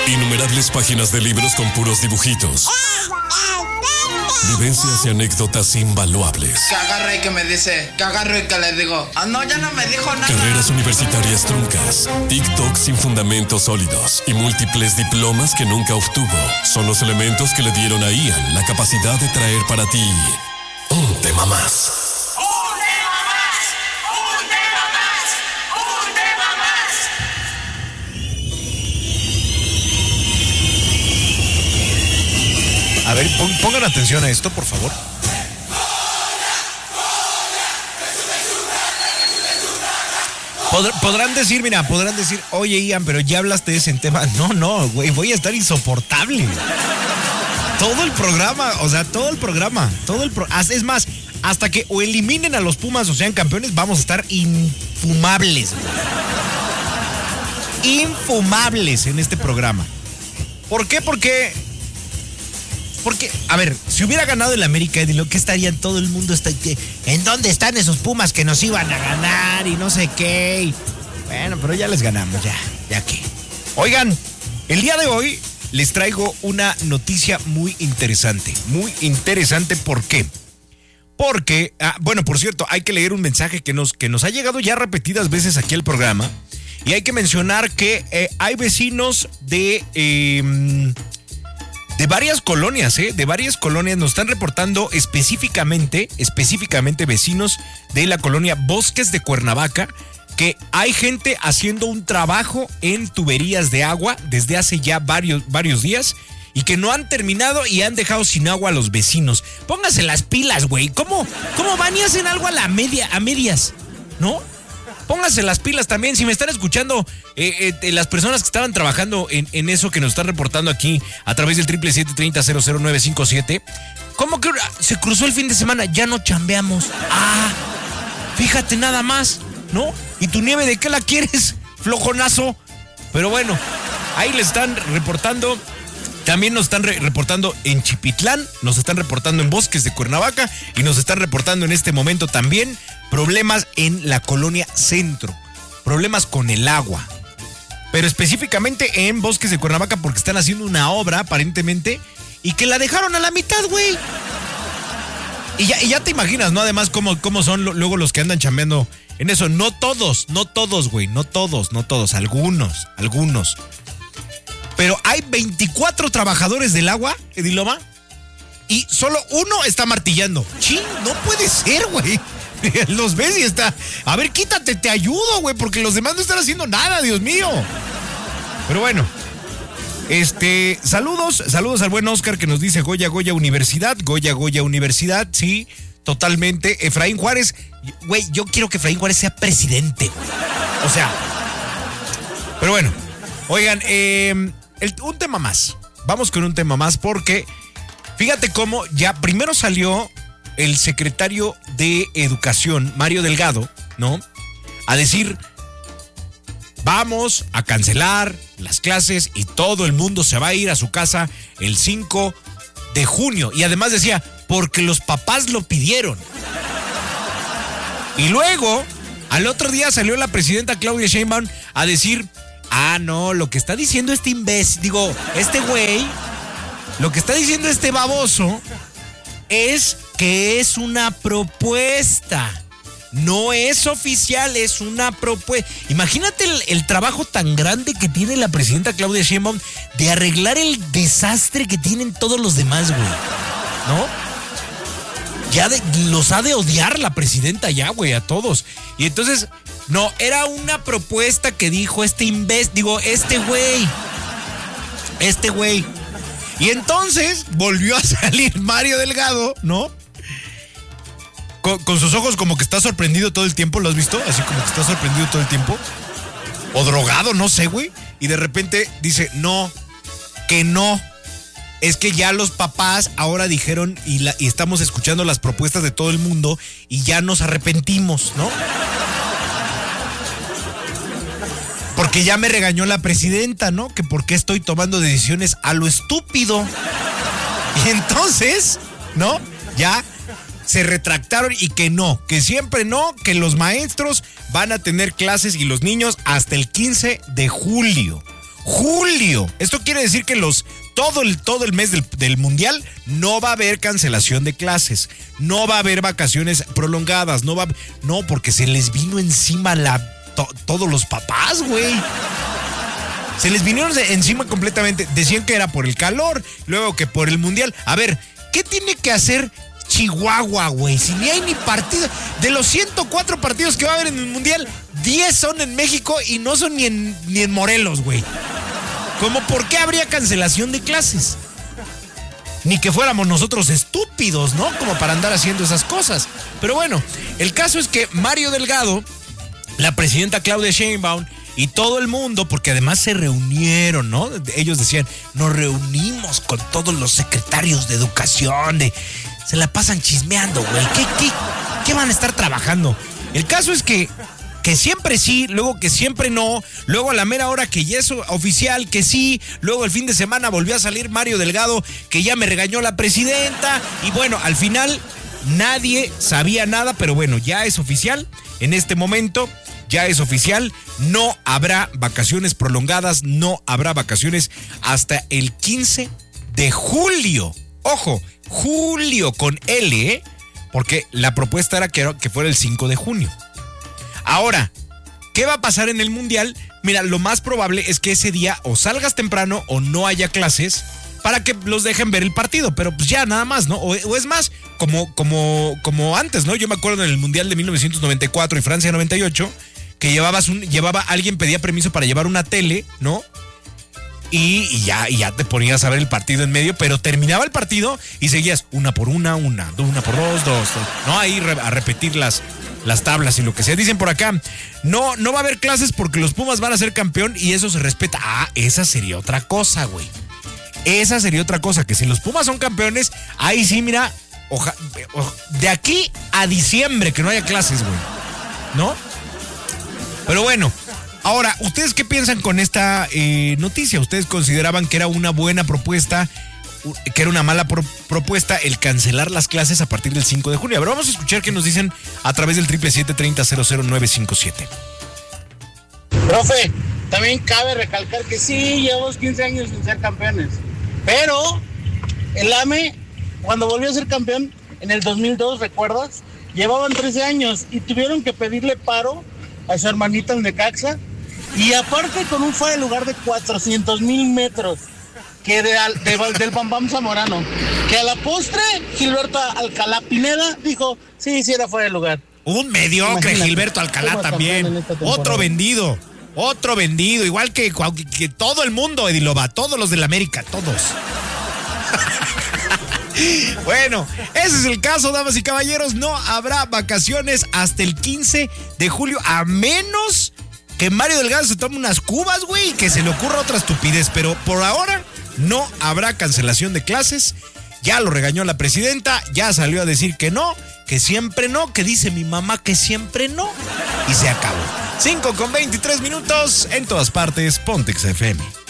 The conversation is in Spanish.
Innumerables páginas de libros con puros dibujitos. Vivencias y anécdotas invaluables. Que agarre y que me dice, que agarre y que le digo, no, ya no me dijo nada. Carreras universitarias truncas, TikTok sin fundamentos sólidos y múltiples diplomas que nunca obtuvo son los elementos que le dieron a Ian la capacidad de traer para ti un tema más. A ver, pongan atención a esto, por favor. Podrán decir, oye, Ian, pero ya hablaste de ese tema. No, güey, voy a estar insoportable. Todo el programa. Es más, hasta que o eliminen a los Pumas o sean campeones, vamos a estar infumables. Infumables en este programa. ¿Por qué? Porque, a ver, si hubiera ganado el América, ¿qué estarían todo el mundo? ¿En dónde están esos Pumas que nos iban a ganar y no sé qué? Bueno, pero ya les ganamos, ya que. Oigan, el día de hoy les traigo una noticia muy interesante. ¿Por qué? Porque, bueno, por cierto, hay que leer un mensaje que nos ha llegado ya repetidas veces aquí al programa. Y hay que mencionar que hay vecinos de varias colonias, nos están reportando específicamente vecinos de la colonia Bosques de Cuernavaca, que hay gente haciendo un trabajo en tuberías de agua desde hace ya varios días y que no han terminado y han dejado sin agua a los vecinos. Pónganse las pilas, güey. ¿Cómo van y hacen algo a medias? ¿No? Pónganse las pilas también. Si me están escuchando las personas que estaban trabajando en eso que nos están reportando aquí a través del 777-30-00957, ¿cómo que se cruzó el fin de semana? Ya no chambeamos. Fíjate nada más, ¿no? ¿Y tu nieve de qué la quieres, flojonazo? Pero bueno, ahí le están reportando. También nos están reportando en Chipitlán, nos están reportando en Bosques de Cuernavaca y nos están reportando en este momento también problemas en la colonia Centro, problemas con el agua, pero específicamente en Bosques de Cuernavaca porque están haciendo una obra aparentemente y que la dejaron a la mitad, güey. Y ya te imaginas, ¿no? Además, cómo son luego los que andan chambeando en eso. No todos, güey, no todos, algunos. Pero hay 24 trabajadores del agua, Ediloma, y solo uno está martillando. ¡Chin! No puede ser, güey. Los ves y está. A ver, quítate, te ayudo, güey, porque los demás no están haciendo nada, Dios mío. Pero bueno. Saludos al buen Oscar que nos dice Goya Universidad, sí, totalmente. Efraín Juárez, güey, yo quiero que Efraín Juárez sea presidente, güey. O sea. Pero bueno, oigan, un tema más. Vamos con un tema más porque fíjate cómo ya primero salió el secretario de Educación, Mario Delgado, ¿no? A decir, vamos a cancelar las clases y todo el mundo se va a ir a su casa el 5 de junio. Y además decía, porque los papás lo pidieron. Y luego, al otro día salió la presidenta Claudia Sheinbaum a decir, no, lo que está diciendo este güey, lo que está diciendo este baboso es que es una propuesta. No es oficial, es una propuesta. Imagínate el trabajo tan grande que tiene la presidenta Claudia Sheinbaum de arreglar el desastre que tienen todos los demás, güey. ¿No? Los ha de odiar la presidenta ya, güey, a todos. Y entonces, no, era una propuesta que dijo este güey. Y entonces volvió a salir Mario Delgado, ¿no? Con sus ojos como que está sorprendido todo el tiempo, ¿lo has visto? Así como que está sorprendido todo el tiempo. O drogado, no sé, güey. Y de repente dice, no. Es que ya los papás ahora dijeron y estamos escuchando las propuestas de todo el mundo y ya nos arrepentimos, ¿no? Porque ya me regañó la presidenta, ¿no? Que por qué estoy tomando decisiones a lo estúpido. Y entonces, ¿no? Ya se retractaron y que no, que siempre no, que los maestros van a tener clases y los niños hasta el 15 de julio. julio. Esto quiere decir que todo el mes del Mundial no va a haber cancelación de clases, no va a haber vacaciones prolongadas, no, porque se les vino encima todos los papás, güey. Se les vinieron encima completamente. Decían que era por el calor, luego que por el Mundial. A ver, ¿qué tiene que hacer Chihuahua, güey? Si ni hay ni partido. De los 104 partidos que va a haber en el Mundial, 10 son en México y no son ni en Morelos, güey. ¿Cómo por qué habría cancelación de clases? Ni que fuéramos nosotros estúpidos, ¿no? Como para andar haciendo esas cosas. Pero bueno, el caso es que Mario Delgado, la presidenta Claudia Sheinbaum y todo el mundo, porque además se reunieron, ¿no? Ellos decían, nos reunimos con todos los secretarios de educación, se la pasan chismeando, güey. ¿Qué van a estar trabajando? El caso es que siempre sí, luego que siempre no, luego a la mera hora que ya es oficial que sí, luego el fin de semana volvió a salir Mario Delgado que ya me regañó la presidenta y bueno, al final nadie sabía nada, pero bueno, ya es oficial en este momento. Ya es oficial, no habrá vacaciones prolongadas, no habrá vacaciones hasta el 15 de julio. Ojo, julio con L, ¿eh? Porque la propuesta era que fuera el 5 de junio. Ahora, ¿qué va a pasar en el Mundial? Mira, lo más probable es que ese día o salgas temprano o no haya clases para que los dejen ver el partido, pero pues ya nada más, ¿no? O es más, como antes, ¿no? Yo me acuerdo en el Mundial de 1994 y Francia 98, que alguien pedía permiso para llevar una tele, ¿no? Y ya te ponías a ver el partido en medio, pero terminaba el partido y seguías una por una por dos, ¿no? Ahí a repetir las tablas y lo que sea. Dicen por acá, no va a haber clases porque los Pumas van a ser campeón y eso se respeta. Ah, esa sería otra cosa, güey. Esa sería otra cosa, que si los Pumas son campeones, ahí sí, mira, de aquí a diciembre que no haya clases, güey, ¿no? Pero bueno, ahora, ¿ustedes qué piensan con esta noticia? ¿Ustedes consideraban que era una buena propuesta, que era una mala propuesta el cancelar las clases a partir del 5 de junio? A ver, vamos a escuchar qué nos dicen a través del 777-30-00957. Profe, también cabe recalcar que sí, llevamos 15 años sin ser campeones. Pero el AME, cuando volvió a ser campeón en el 2002, ¿recuerdas? Llevaban 13 años y tuvieron que pedirle paro a su hermanita en Necaxa, y aparte con un fuera de lugar de 400,000 metros, que del Bam Bam Zamorano, que a la postre Gilberto Alcalá Pineda dijo, sí, era fuera de lugar. Un mediocre. Imagínate, Gilberto Alcalá también, otro vendido, igual que todo el mundo, Edilova, todos los del América, todos. Bueno, ese es el caso, damas y caballeros. No habrá vacaciones hasta el 15 de julio, a menos que Mario Delgado se tome unas cubas, güey, y que se le ocurra otra estupidez. Pero por ahora no habrá cancelación de clases. Ya lo regañó la presidenta, ya salió a decir que no, que siempre no, que dice mi mamá que siempre no. Y se acabó. 5:23 en todas partes, Pontex FM.